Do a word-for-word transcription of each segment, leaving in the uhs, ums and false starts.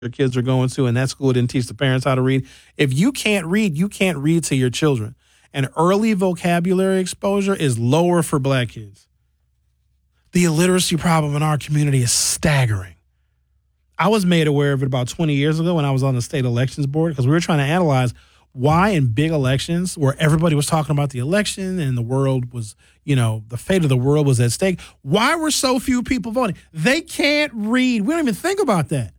your kids are going to, and that school didn't teach the parents how to read. If you can't read, you can't read to your children. And early vocabulary exposure is lower for black kids. The illiteracy problem in our community is staggering. I was made aware of it about twenty years ago when I was on the state elections board because we were trying to analyze why in big elections where everybody was talking about the election and the world was, you know, the fate of the world was at stake, why were so few people voting? They can't read. We don't even think about that.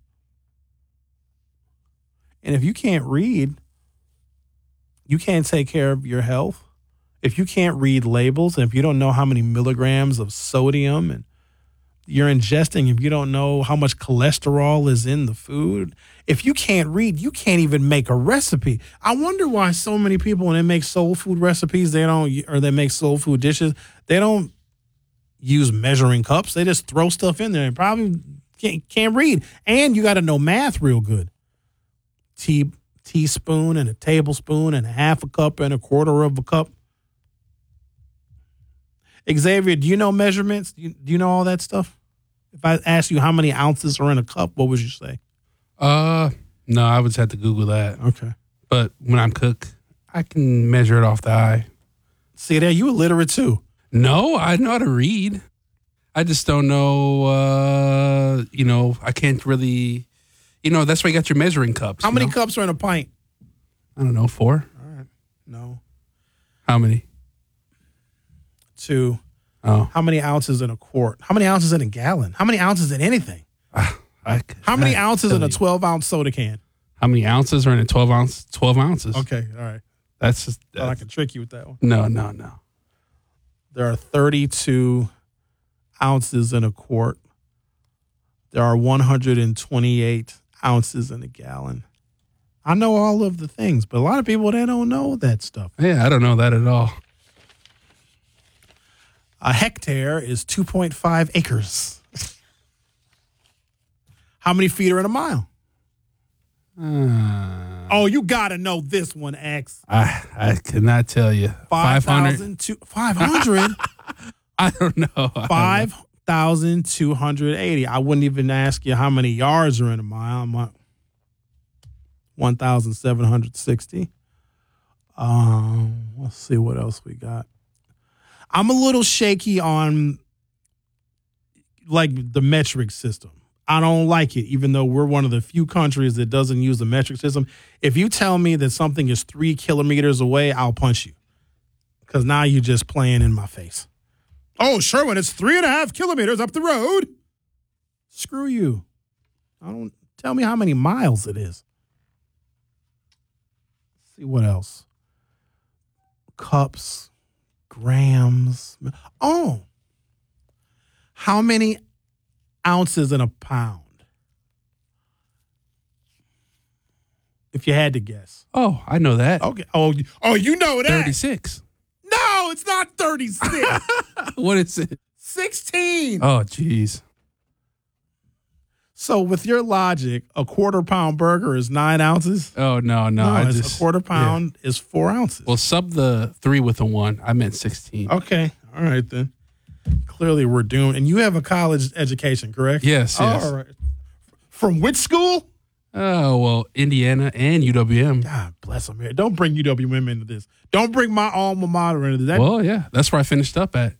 And if you can't read, you can't take care of your health. If you can't read labels and if you don't know how many milligrams of sodium and you're ingesting, if you don't know how much cholesterol is in the food, if you can't read, you can't even make a recipe. I wonder why so many people, when they make soul food recipes, they don't, or they make soul food dishes, they don't use measuring cups. They just throw stuff in there and probably can't, can't read. And you got to know math real good. Tea, teaspoon and a tablespoon and a half a cup and a quarter of a cup. Xavier, do you know measurements? Do you, do you know all that stuff? If I asked you how many ounces are in a cup, what would you say? Uh, no, I would just have to Google that. Okay. But when I'm cook, I can measure it off the eye. See there, you illiterate too. No, I know how to read. I just don't know, uh, you know, I can't really, you know, that's why you got your measuring cups. How many know? cups are in a pint? I don't know, four? All right. No. How many? Two. Oh. How many ounces in a quart? How many ounces in a gallon? How many ounces in anything? Uh, I could, How many I ounces in a you. twelve-ounce soda can? How many ounces are in a twelve ounce? twelve ounces. Okay, all right. That's just. Thought I That's, could trick you with that one. no, no, no. There are thirty-two ounces in a quart. There are one hundred twenty-eight ounces in a gallon. I know all of the things, but a lot of people, they don't know that stuff. Yeah, I don't know that at all. A hectare is two point five acres. How many feet are in a mile? Uh, Oh, you got to know this one, X. I I cannot tell you. five five hundred. thousand five hundred? I don't know. five thousand two hundred eighty. I wouldn't even ask you how many yards are in a mile. I'm at one thousand seven hundred sixty. Um, let's see what else we got. I'm a little shaky on like the metric system. I don't like it, even though we're one of the few countries that doesn't use the metric system. If you tell me that something is three kilometers away, I'll punch you. Because now you're just playing in my face. Oh, Sherwin, it's three and a half kilometers up the road. Screw you. I don't tell me how many miles it is. Let's see what else. Cups. Grams. Oh, how many ounces in a pound? If you had to guess. Oh, I know that. Okay. Oh, oh, you know that. thirty-six. No, it's not thirty-six. What is it? sixteen. Oh, jeez. So with your logic, a quarter pound burger is nine ounces? Oh, no, no. No, I it's just, a quarter pound yeah. is four ounces. Well, sub the three with a one. I meant sixteen. Okay. All right, then. Clearly we're doomed. And you have a college education, correct? Yes, yes. All right. From which school? Oh, well, Indiana and U W M. God bless them. Don't bring U W M into this. Don't bring my alma mater into this. Well, yeah. That's where I finished up at.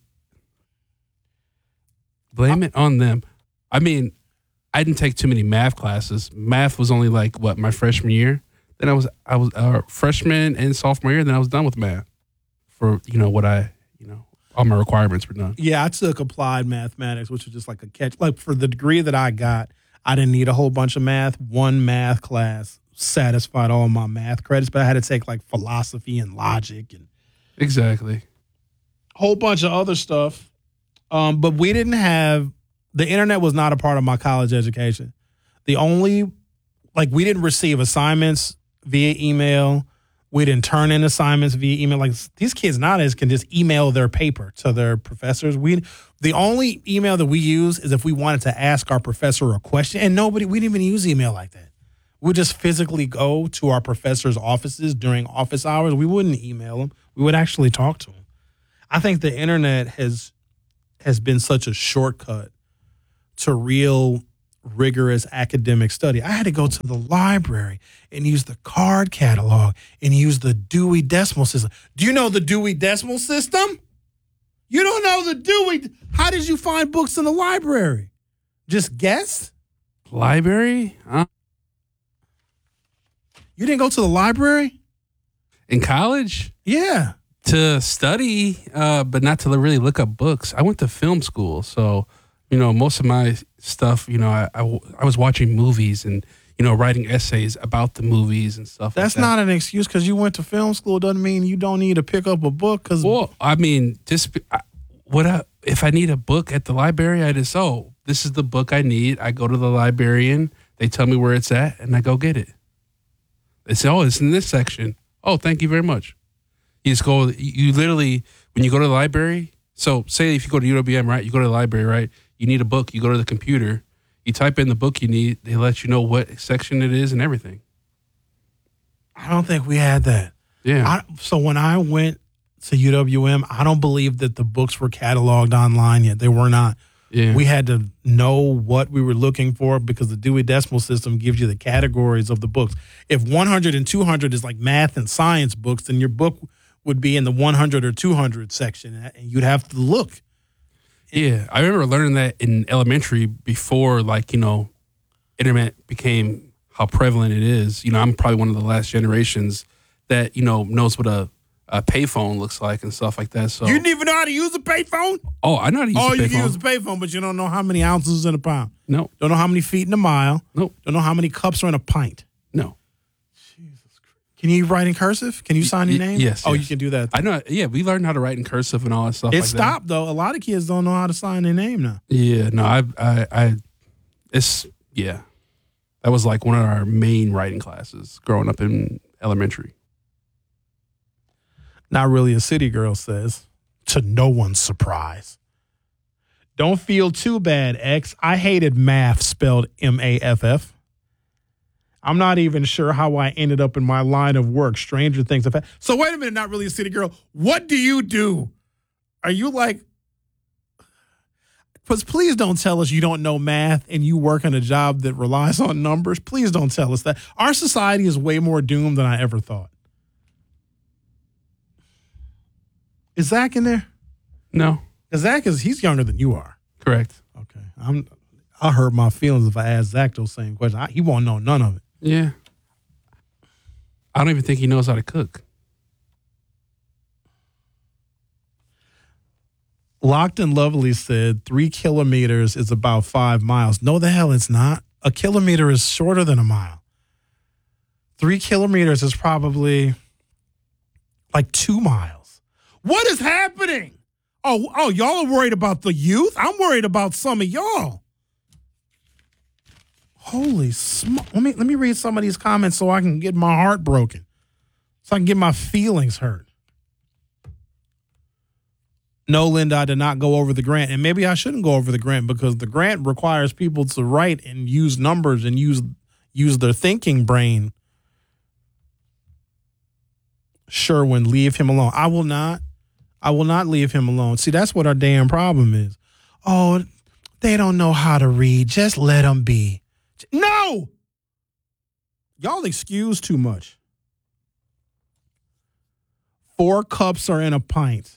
Blame it on them. I mean, I didn't take too many math classes. Math was only like, what, my freshman year? Then I was I was uh, freshman and sophomore year, then I was done with math for, you know, what I, you know, all my requirements were done. Yeah, I took applied mathematics, which was just like a catch. Like for the degree that I got, I didn't need a whole bunch of math. One math class satisfied all my math credits, but I had to take like philosophy and logic and Exactly. a whole bunch of other stuff. Um, but we didn't have, the internet was not a part of my college education. The only, like we didn't receive assignments via email. We didn't turn in assignments via email. Like these kids nowadays can just email their paper to their professors. We, the only email that we use is if we wanted to ask our professor a question, and nobody, we didn't even use email like that. We would just physically go to our professors' offices during office hours. We wouldn't email them. We would actually talk to them. I think the internet has has been such a shortcut to real rigorous academic study. I had to go to the library and use the card catalog and use the Dewey Decimal System. Do you know the Dewey Decimal System? You don't know the Dewey. How did you find books in the library? Just guess? Library? Huh? You didn't go to the library? In college? Yeah. To study, uh, but not to really look up books. I went to film school, so you know most of my stuff. You know, I, I, I was watching movies and you know writing essays about the movies and stuff. That's like that. not an excuse because you went to film school. Doesn't mean you don't need to pick up a book. Because well, I mean, just I, what I, if I need a book at the library? I just oh, this is the book I need. I go to the librarian. They tell me where it's at, and I go get it. They say, oh, it's in this section. Oh, thank you very much. You just go, you literally, when you go to the library, so say if you go to U W M, right, you go to the library, right, you need a book, you go to the computer, you type in the book you need, they let you know what section it is and everything. I don't think we had that. Yeah. I, so when I went to U W M, I don't believe that the books were cataloged online yet. They were not. Yeah. We had to know what we were looking for because the Dewey Decimal System gives you the categories of the books. If one hundred and two hundred is like math and science books, then your book would be in the one hundred or two hundred section, and you'd have to look. Yeah, I remember learning that in elementary before, like, you know, internet became how prevalent it is. You know, I'm probably one of the last generations that, you know, knows what a, a payphone looks like and stuff like that. So You didn't even know how to use a payphone? Oh, I know how to use oh, a payphone. you can use a payphone, but you don't know how many ounces in a pound. No. Don't know how many feet in a mile. Nope. Don't know how many cups are in a pint. No. Can you write in cursive? Can you sign your Y- name? yes, Oh, yes. you can do that. I know. Yeah, we learned how to write in cursive and all that stuff It like that. stopped, though. A lot of kids don't know how to sign their name now. Yeah, no, I, I, I, it's, yeah. That was like one of our main writing classes growing up in elementary. Not really a city girl says, to no one's surprise. Don't feel too bad, X. I hated math spelled M A F F. I'm not even sure how I ended up in my line of work. Stranger things have happened. So wait a minute, not really a city girl. What do you do? Are you like, because please don't tell us you don't know math and you work in a job that relies on numbers. Please don't tell us that. Our society is way more doomed than I ever thought. Is Zach in there? No. Because Zach is, he's younger than you are. Correct. Okay. I'm, I hurt my feelings if I ask Zach those same questions. I, he won't know none of it. Yeah. I don't even think he knows how to cook. Locked and Lovely said three kilometers is about five miles. No, the hell it's not. A kilometer is shorter than a mile. Three kilometers is probably like two miles. What is happening? Oh, oh, y'all are worried about the youth? I'm worried about some of y'all. Holy smoke. Let me, let me read some of these comments so I can get my heart broken. So I can get my feelings hurt. No, Linda, I did not go over the grant. And maybe I shouldn't go over the grant because the grant requires people to write and use numbers and use use their thinking brain. Sherwin, leave him alone. I will not. I will not leave him alone. See, that's what our damn problem is. Oh, they don't know how to read. Just let them be. No! Y'all excuse too much. Four cups are in a pint.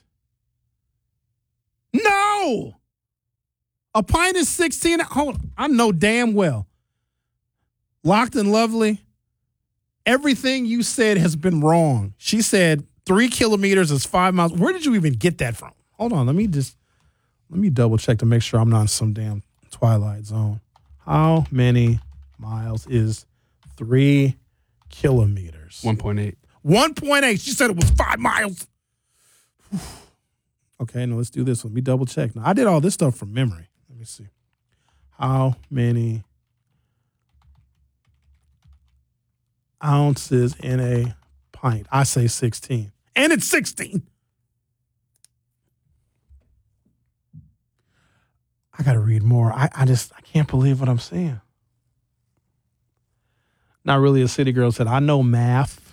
No! A pint is sixteen. Hold on. I know damn well. Locked and Lovely, everything you said has been wrong. She said three kilometers is five miles. Where did you even get that from? Hold on. Let me just, let me double check to make sure I'm not in some damn Twilight Zone. How many miles is three kilometers? one point eight. one point eight. She said it was five miles. Okay, now let's do this. Let me double check. Now, I did all this stuff from memory. Let me see. How many ounces in a pint? I say sixteen. And it's sixteen. I got to read more. I, I just, I can't believe what I'm seeing. Not really a city girl said, I know math.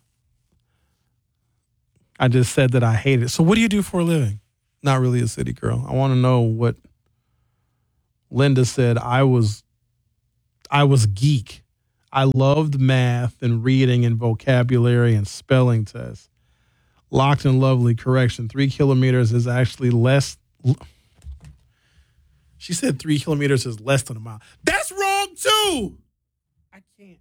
I just said that I hate it. So what do you do for a living? Not really a city girl. I want to know what Linda said. I was I was geek. I loved math and reading and vocabulary and spelling tests. Locked and lovely. Correction. Three kilometers is actually less. She said three kilometers is less than a mile. That's wrong too. I can't.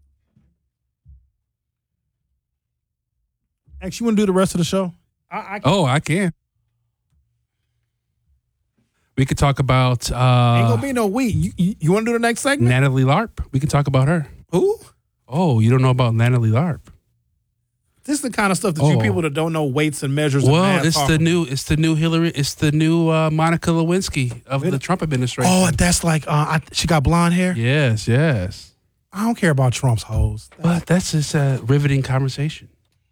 Actually, you want to do the rest of the show? I, I oh, I can. We could talk about. Uh, Ain't gonna be no we. You, you, you want to do the next segment? Natalie Larp. We can talk about her. Who? Oh, you don't know about Natalie Larp? This is the kind of stuff that oh. you people that don't know weights and measures. Well, and math it's the new, it's the new Hillary, it's the new uh, Monica Lewinsky of the Trump administration. Oh, that's like uh, I, she got blonde hair. Yes, yes. I don't care about Trump's hoes, but that's just a riveting conversation.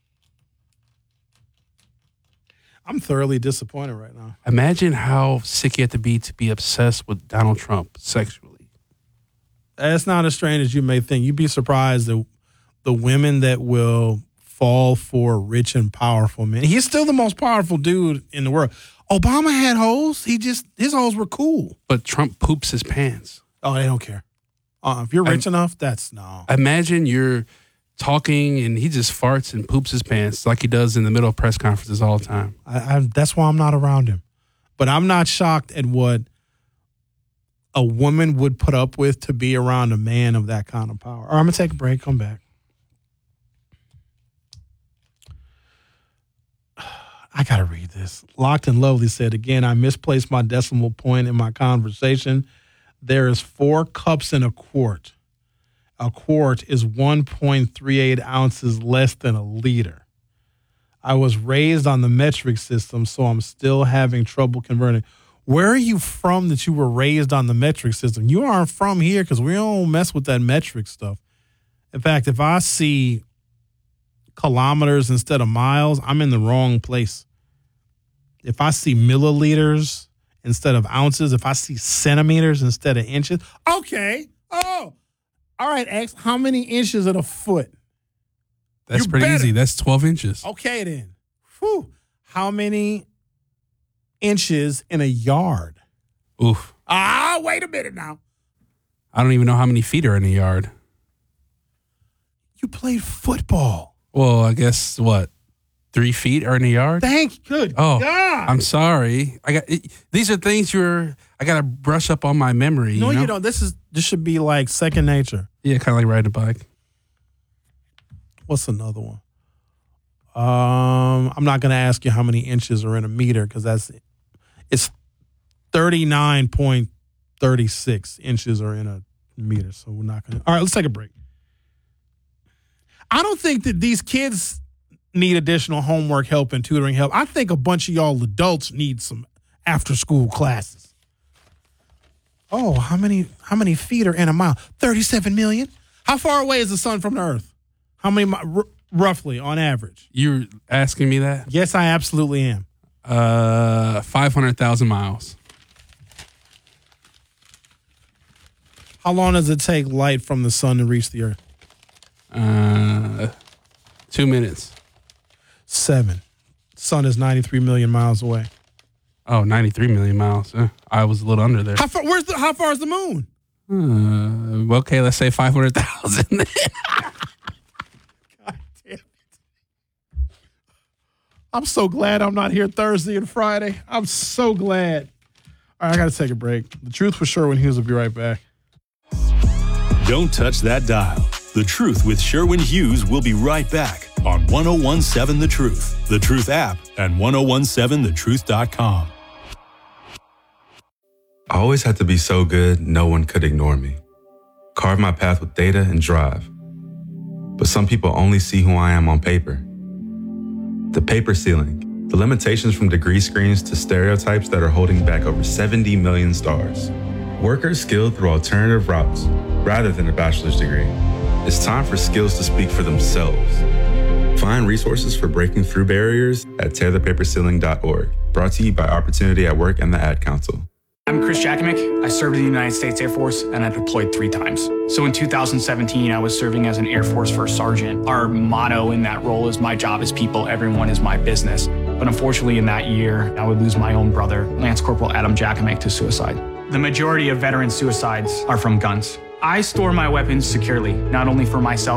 I'm thoroughly disappointed right now. Imagine how sick you have to be to be obsessed with Donald Trump sexually. That's not as strange as you may think. You'd be surprised that the women that will fall for rich and powerful men. He's still the most powerful dude in the world. Obama had hoes. He just, his hoes were cool. But Trump poops his pants. Oh, they don't care. Uh, if you're rich I'm, enough, that's no. Imagine you're talking and he just farts and poops his pants like he does in the middle of press conferences all the time. I, I, that's why I'm not around him. But I'm not shocked at what a woman would put up with to be around a man of that kind of power. All right, I'm going to take a break. Come back. I got to read this. Locked and Lovely said, again, I misplaced my decimal point in my conversation. There is four cups in a quart. A quart is one point three eight ounces less than a liter. I was raised on the metric system, so I'm still having trouble converting. Where are you from that you were raised on the metric system? You aren't from here because we don't mess with that metric stuff. In fact, if I see kilometers instead of miles, I'm in the wrong place. If I see milliliters instead of ounces, if I see centimeters instead of inches, okay. Oh, all right, X, how many inches in a foot? That's You're pretty better. easy. That's twelve inches. Okay, then. Whew. How many inches in a yard? Oof. Ah, wait a minute now. I don't even know how many feet are in a yard. You played football. Well, I guess what? Three feet are in a yard? Thank good oh, God. I'm sorry. I got it, these are things you're I gotta brush up on my memory. No, you, know? you don't. This is this should be like second nature. Yeah, kind of like riding a bike. What's another one? Um, I'm not gonna ask you how many inches are in a meter because that's it's thirty-nine point three six inches are in a meter. So we're not gonna. All right, let's take a break. I don't think that these kids need additional homework help and tutoring help. I think a bunch of y'all adults need some after-school classes. Oh, how many how many feet are in a mile? thirty-seven million. How far away is the sun from the earth? How many mi- r- roughly on average? You're asking me that? Yes, I absolutely am. Uh, five hundred thousand miles. How long does it take light from the sun to reach the earth? Uh, two minutes. Seven. Sun is ninety-three million miles away. Oh, ninety-three million miles. Uh, I was a little under there. How far? Where's the? How far is the moon? Uh, okay, let's say five hundred thousand. God damn it! I'm so glad I'm not here Thursday and Friday. I'm so glad. All right, I got to take a break. The Truth with Sherwin Hughes will be right back. Don't touch that dial. The Truth with Sherwin Hughes will be right back on one oh one seven The Truth, The Truth app, and ten seventeen the truth dot com. I always had to be so good, no one could ignore me. Carve my path with data and drive. But some people only see who I am on paper. The paper ceiling, the limitations from degree screens to stereotypes that are holding back over seventy million stars. Workers skilled through alternative routes rather than a bachelor's degree. It's time for skills to speak for themselves. Find resources for breaking through barriers at tear the paper ceiling dot org. Brought to you by Opportunity at Work and the Ad Council. I'm Chris Jakimick. I served in the United States Air Force and I deployed three times. So in two thousand seventeen, I was serving as an Air Force First Sergeant. Our motto in that role is my job is people, everyone is my business. But unfortunately in that year, I would lose my own brother, Lance Corporal Adam Jakimick, to suicide. The majority of veteran suicides are from guns. I store my weapons securely, not only for myself,